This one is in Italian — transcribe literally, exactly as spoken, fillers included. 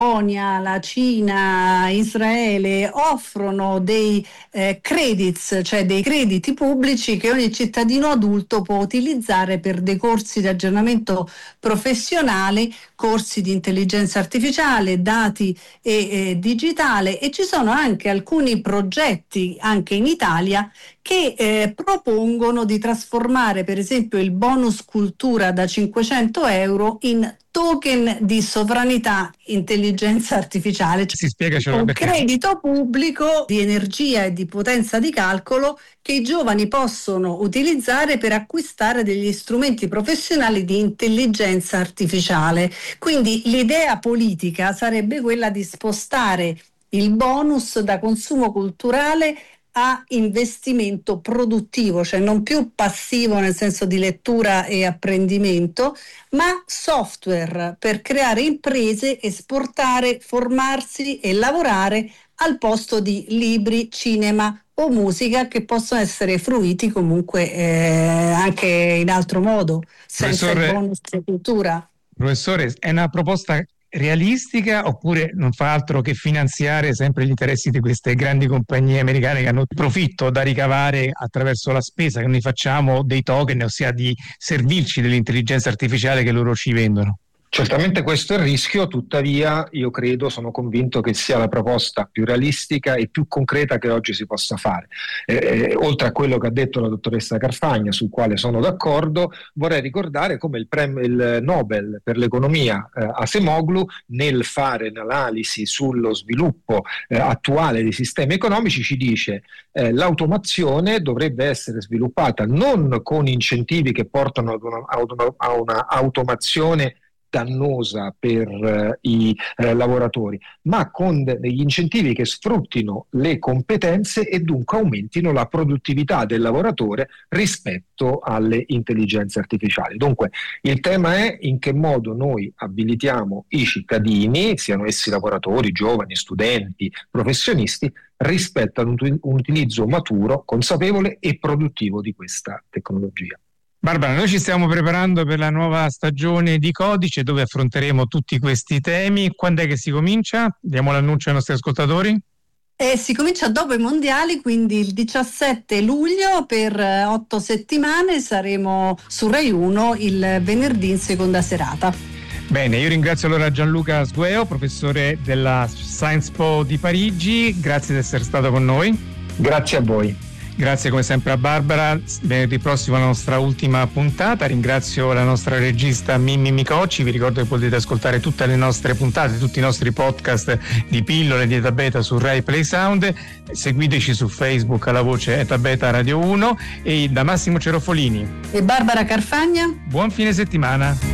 la Cina, Israele offrono dei eh, credits, cioè dei crediti pubblici che ogni cittadino adulto può utilizzare per dei corsi di aggiornamento professionale, corsi di intelligenza artificiale, dati e eh, digitale, e ci sono anche alcuni progetti anche in Italia che eh, propongono di trasformare per esempio il bonus cultura da cinquecento euro in token di sovranità intelligenza artificiale, si spiega, cioè un perché... credito pubblico di energia e di potenza di calcolo che i giovani possono utilizzare per acquistare degli strumenti professionali di intelligenza artificiale. Quindi l'idea politica sarebbe quella di spostare il bonus da consumo culturale a investimento produttivo, cioè non più passivo nel senso di lettura e apprendimento, ma software per creare imprese, esportare, formarsi e lavorare al posto di libri, cinema o musica che possono essere fruiti comunque eh, anche in altro modo, senza Professore, il bonus di cultura. Professore, è una proposta realistica oppure non fa altro che finanziare sempre gli interessi di queste grandi compagnie americane che hanno profitto da ricavare attraverso la spesa che noi facciamo dei token, ossia di servirci dell'intelligenza artificiale che loro ci vendono? Certamente questo è il rischio, tuttavia io credo, sono convinto che sia la proposta più realistica e più concreta che oggi si possa fare. Eh, eh, oltre a quello che ha detto la dottoressa Carfagna, sul quale sono d'accordo, vorrei ricordare come il, prem- il Nobel per l'economia eh, Acemoglu, nel fare un'analisi sullo sviluppo eh, attuale dei sistemi economici, ci dice eh, l'automazione dovrebbe essere sviluppata non con incentivi che portano ad una, ad una, a una automazione dannosa per eh, i eh, lavoratori, ma con degli incentivi che sfruttino le competenze e dunque aumentino la produttività del lavoratore rispetto alle intelligenze artificiali. Dunque il tema è in che modo noi abilitiamo i cittadini, siano essi lavoratori, giovani, studenti, professionisti, rispetto ad un utilizzo maturo, consapevole e produttivo di questa tecnologia. Barbara, noi ci stiamo preparando per la nuova stagione di Codice dove affronteremo tutti questi temi. Quando è che si comincia? Diamo l'annuncio ai nostri ascoltatori. Eh, si comincia dopo i mondiali, quindi il diciassette luglio per eh, otto settimane saremo su Rai uno il venerdì in seconda serata. Bene, io ringrazio allora Gianluca Sgueo, professore della Sciences Po di Parigi, grazie di essere stato con noi. Grazie a voi. Grazie come sempre a Barbara, venerdì prossimo la nostra ultima puntata. Ringrazio la nostra regista Mimmi Micocci, vi ricordo che potete ascoltare tutte le nostre puntate, tutti i nostri podcast di Pillole di Eta Beta su Rai Play Sound, seguiteci su Facebook alla voce Eta Beta Radio uno e da Massimo Cerofolini e Barbara Carfagna. Buon fine settimana.